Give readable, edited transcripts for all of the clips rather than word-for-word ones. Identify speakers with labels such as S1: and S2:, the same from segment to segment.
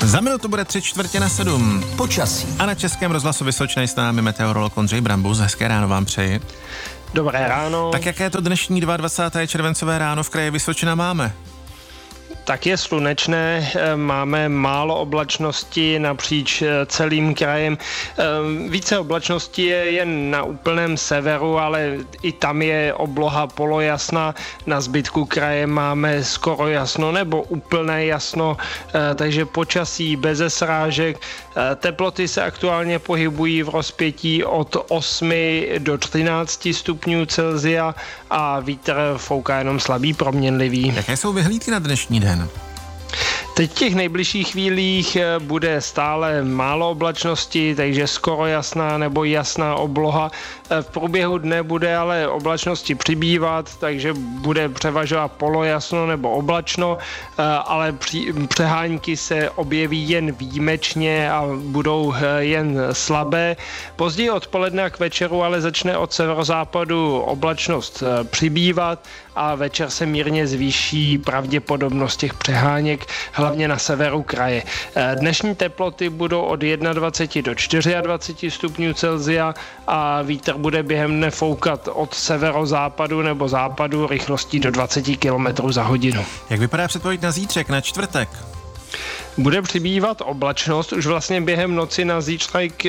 S1: Za minutu bude 6:45.
S2: Počasí.
S1: A na Českém rozhlasu Vysočnej s námi meteorolog Ondřej Brambus. Hezké ráno vám přeji.
S3: Dobré ráno.
S1: Tak jaké to dnešní 22. červencové ráno v kraji Vysočina máme?
S3: Tak je slunečné, máme málo oblačnosti napříč celým krajem. Více oblačností je jen na úplném severu, ale i tam je obloha polojasná. Na zbytku kraje máme skoro jasno nebo úplné jasno, takže počasí beze srážek. Teploty se aktuálně pohybují v rozpětí od 8 do 13 stupňů Celsia a vítr fouká jenom slabý proměnlivý.
S1: Jaké jsou vyhlídky na dnešní den?
S3: Teď v těch nejbližších chvílích bude stále málo oblačnosti, takže skoro jasná nebo jasná obloha. V průběhu dne bude ale oblačnosti přibývat, takže bude převažovat polojasno nebo oblačno, ale přehánky se objeví jen výjimečně a budou jen slabé. Později odpoledne a k večeru ale začne od severozápadu oblačnost přibývat a večer se mírně zvýší pravděpodobnost těch přeháněk, hlavně na severu kraje. Dnešní teploty budou od 21 do 24 stupňů Celsia a vítr bude během dne foukat od severozápadu nebo západu rychlostí do 20 km za hodinu.
S1: Jak vypadá předpověď na zítřek, na čtvrtek?
S3: Bude přibývat oblačnost, už vlastně během noci na zítřek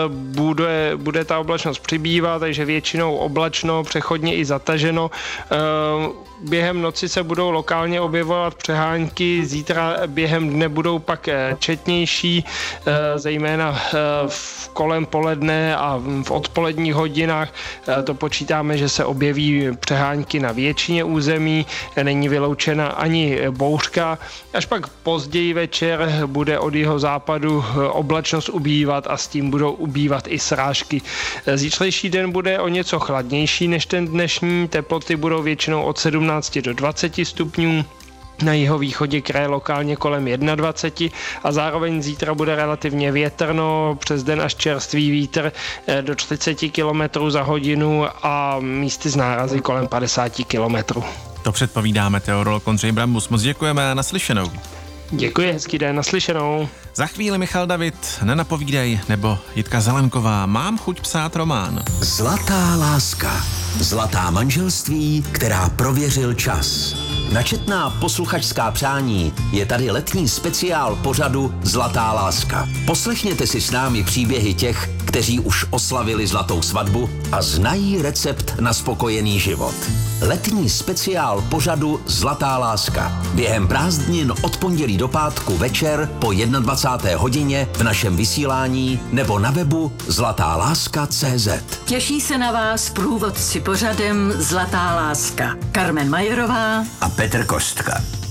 S3: bude ta oblačnost přibývat, takže většinou oblačno, přechodně i zataženo. Během noci se budou lokálně objevovat přehánky, zítra během dne budou pak četnější, zejména kolem poledne a v odpoledních hodinách. To počítáme, že se objeví přehánky na většině území, není vyloučena ani bouřka. Až pak později večer bude od jihozápadu oblačnost ubývat a s tím budou ubývat i srážky. Zítřejší den bude o něco chladnější než ten dnešní, teploty budou většinou od 17 do 20 stupňů. Na jihovýchodě kraje lokálně kolem 21 a zároveň zítra bude relativně větrno, přes den až čerstvý vítr do 30 km za hodinu a místy z nárazy kolem 50 km.
S1: To předpovídá meteorolog Ondřej Brambus. Moc děkujeme a naslyšenou.
S3: Děkuji, hezký den, naslyšenou.
S1: Za chvíli Michal David, Nenapovídej, nebo Jitka Zelenková, Mám chuť psát román.
S2: Zlatá láska. Zlatá manželství, která prověřil čas. Na četná posluchačská přání je tady letní speciál pořadu Zlatá láska. Poslechněte si s námi příběhy těch, kteří už oslavili zlatou svatbu a znají recept na spokojený život. Letní speciál pořadu Zlatá láska. Během prázdnin od pondělí do pátku večer po 21. hodině v našem vysílání nebo na webu zlatáláska.cz.
S4: Těší se na vás průvodci pořadem Zlatá láska. Karmen Majerová
S2: a Petr Kostka.